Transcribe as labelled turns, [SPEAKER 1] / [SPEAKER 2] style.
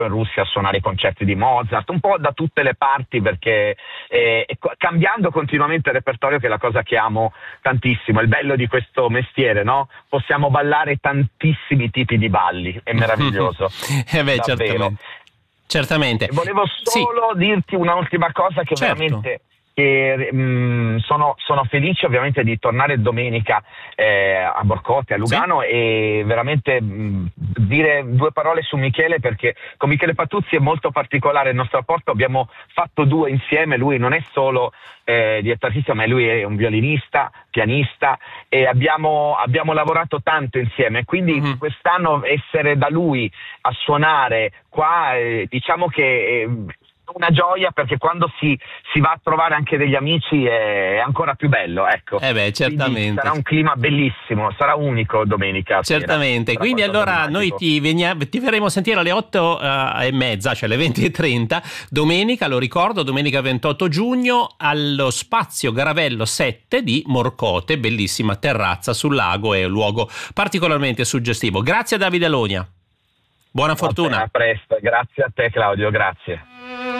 [SPEAKER 1] in Russia a suonare i concerti di Mozart, un po' da tutte le parti, perché cambiando continuamente il repertorio, che è la cosa che amo tantissimo. È il bello di questo mestiere, no? Possiamo ballare tantissimi tipi di balli, è meraviglioso.
[SPEAKER 2] Davvero. Certamente.
[SPEAKER 1] E volevo solo dirti un'ultima cosa, che veramente sono felice ovviamente di tornare domenica a Morcote, a Lugano, e veramente dire due parole su Michele, perché con Michele Patuzzi è molto particolare il nostro rapporto. Abbiamo fatto due insieme, lui non è solo direttore artistico, ma lui è un violinista, pianista, e abbiamo lavorato tanto insieme, quindi quest'anno essere da lui a suonare qua, diciamo che una gioia, perché quando si va a trovare anche degli amici è ancora più bello, ecco.
[SPEAKER 2] Certamente.
[SPEAKER 1] Quindi sarà un clima bellissimo, sarà unico domenica
[SPEAKER 2] certamente
[SPEAKER 1] sera.
[SPEAKER 2] Quindi allora noi ti verremo a sentire alle 8:30, cioè alle 20:30 domenica, lo ricordo, domenica 28 giugno allo Spazio Garavello 7 di Morcote, bellissima terrazza sul lago, è un luogo particolarmente suggestivo. Grazie a Davide Alogna, buona fortuna.
[SPEAKER 1] A presto, grazie a te Claudio, grazie.